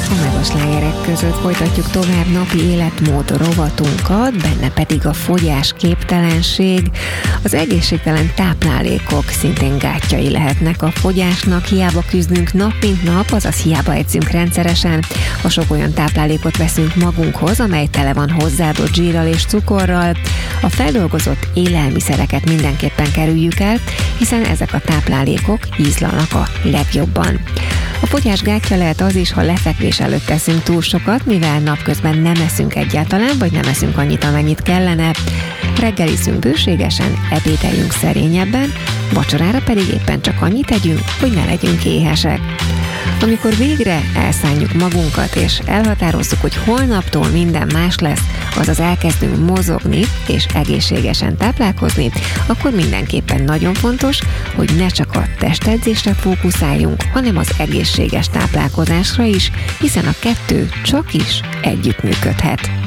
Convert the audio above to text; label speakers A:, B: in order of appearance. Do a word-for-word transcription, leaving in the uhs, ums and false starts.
A: A megaslágerek között folytatjuk tovább napi életmód rovatunkat, benne pedig a fogyásképtelenség. Az egészségtelen táplálékok szintén gátjai lehetnek a fogyásnak, hiába küzdünk nap mint nap, azaz hiába edzünk rendszeresen, ha sok olyan táplálékot veszünk magunkhoz, amely tele van hozzáadott zsírral és cukorral. A feldolgozott élelmiszereket mindenképpen kerüljük el, hiszen ezek a táplálékok ízlalnak a legjobban. A fogyás gátja lehet az is, ha lefekvés előtt teszünk túl sokat, mivel napközben nem eszünk egyáltalán, vagy nem eszünk annyit, amennyit kellene. Reggelizzünk bőségesen, ebédeljünk szerényebben, vacsorára pedig éppen csak annyit tegyünk, hogy ne legyünk éhesek. Amikor végre elszánjuk magunkat, és elhatározzuk, hogy holnaptól minden más lesz, azaz elkezdünk mozogni és egészségesen táplálkozni, akkor mindenképpen nagyon fontos, hogy ne csak a testedzésre fókuszáljunk, hanem az egészséges táplálkozásra is, hiszen a kettő csak is együttműködhet.